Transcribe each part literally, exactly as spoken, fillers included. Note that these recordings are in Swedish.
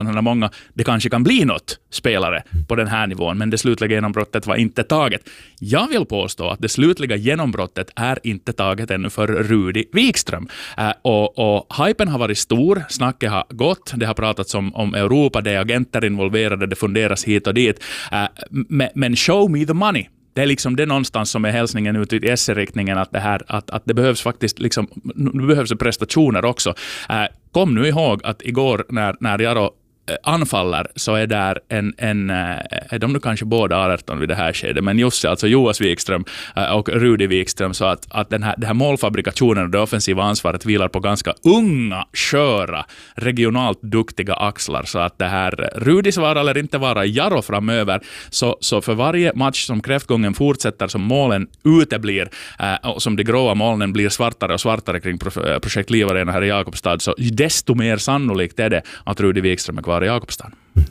när många, det kanske kan bli något spelare på den här nivån, men det slutliga genombrottet var inte taget. Jag vill påstå att det slutliga genombrottet är inte taget ännu för Rudi Wikström. Uh, och, och hypen har varit stor, snacket har gått, det har pratats om, om Europa, det är agenter involverade, det funderas hit och dit. Uh, men, men show me the money. Det är liksom det någonstans som är hälsningen ut i S R-riktningen, att det här, att, att det behövs faktiskt liksom, nu behövs det prestationer också. Uh, kom nu ihåg att igår när, när Jaro anfaller så är där en, en är de nu kanske båda arton vid det här skedet, men just alltså Joas Wikström och Rudi Wikström, så att, att den här, den här målfabrikationen och det offensiva ansvaret vilar på ganska unga, sköra, regionalt duktiga axlar, så att det här Rudis vara eller inte vara Jaro framöver, så, så för varje match som kräftgången fortsätter, som målen uteblir och som de gråa molnen blir svartare och svartare kring projekt Liv Arena här i Jakobstad, så desto mer sannolikt är det att Rudi Wikström är kvar i Jakobstad. Mm.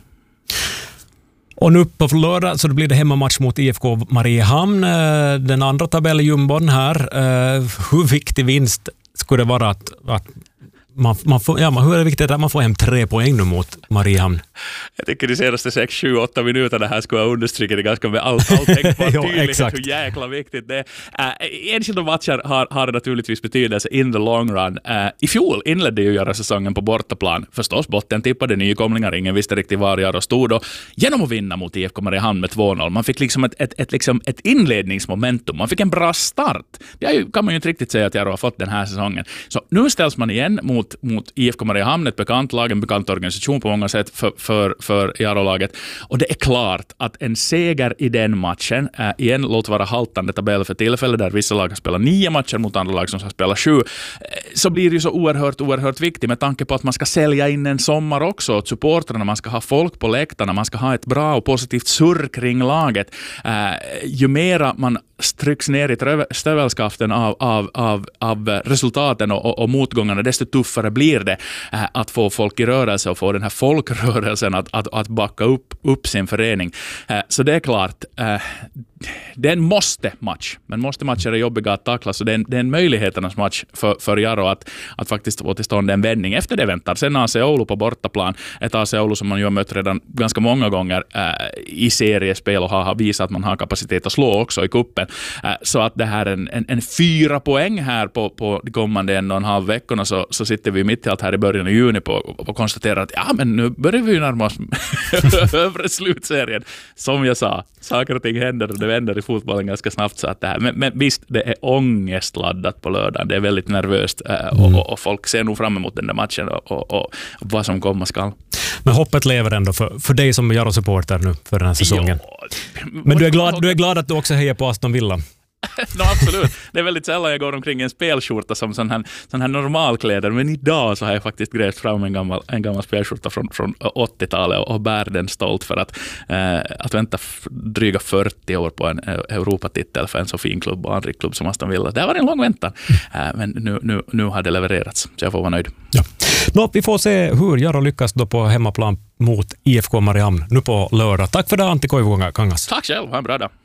Och nu på lördag så blir det hemmamatch mot I F K Mariehamn, den andra tabelljumbon här. Hur viktig vinst skulle det vara att, att man, man får, ja, hur är det viktigt att man får hem tre poäng nu mot Mariehamn? Jag tycker de senaste sex, sju, åtta minuterna här skulle jag understryka det ganska med all, all tänkbar tydlighet hur jäkla viktigt det är. Uh, enskilda matcher har, har naturligtvis betydelse in the long run. Uh, I fjol inledde ju göra säsongen på bortaplan. Förstås botten tippade nykomlingar, ingen visste riktigt var Jaro stod då. Genom att vinna mot I F K Mariehamn med två noll. Man fick liksom ett, ett, ett, liksom ett inledningsmomentum. Man fick en bra start. Det är ju, kan man ju inte riktigt säga att Jaro har fått den här säsongen. Så nu ställs man igen mot, mot I F K Mariehamn, ett bekant lag, en bekant organisation på många sätt för för, för Jaro-laget. Och det är klart att en seger i den matchen, äh, igen, låt vara haltande tabell för tillfället, där vissa lag har spelat nio matcher mot andra lag som har spelat sju, äh, så blir det ju så oerhört, oerhört viktigt med tanke på att man ska sälja in en sommar också åt supportrarna, man ska ha folk på läktarna, man ska ha ett bra och positivt surr kring laget. Äh, ju mera man trycks ner i stövelskaften av, av, av, av resultaten och, och, och motgångarna, desto tuffare blir det äh, att få folk i rörelse och få den här folkrörelsen att, att, att backa upp, upp sin förening. Äh, så det är klart, äh, det är en måste-match, men måste-matcher är jobbiga att tackla, så det är en, det är en möjligheternas match för, för Jaro att, att faktiskt få till stånd en vändning. Efter det väntar sen A C Oulu på bortaplan, ett A C Oulu som man ju har mött redan ganska många gånger äh, i seriespel och har, har visat att man har kapacitet att slå också i kuppen. Äh, så att det här är en, en, en fyra poäng här på, på de kommande en och en halv veckorna, så, så sitter vi mitt i allt här i början av juni på och, och konstaterar att ja, men nu börjar vi ju närma oss övre slutserien. Som jag sa, saker och ting händer och det vänder i fotbollen ganska snabbt, så att det här, men, men visst, det är ångestladdat på lördagen, det är väldigt nervöst äh, och, mm. och, och folk ser nog fram emot den där matchen och, och, och vad som komma skall. Men hoppet lever ändå för, för dig som Jaro-supporter nu för den här säsongen. Ja. Men du är, glad, du är glad att du också hejar på Aston Villa? No, absolut. Det är väldigt sällan jag går omkring en spelskjorta som sån här, sån här normalkläder, men idag så har jag faktiskt grävt fram en gammal, en gammal spelskjorta från, från åttiotalet och, och bär den stolt för att, eh, att vänta f- dryga fyrtio år på en Europatitel för en så fin klubb och anrik klubb som Aston Villa. Det var en lång väntan, eh, men nu, nu, nu har det levererats, så jag får vara nöjd. Ja. Nå, vi får se hur Jaro lyckas då på hemmaplan mot I F K Mariehamn nu på lördag. Tack för det, Antti Koivukangas. Tack själv, ha en bra dag.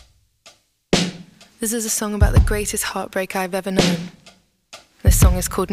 This is a song about the greatest heartbreak I've ever known. This song is called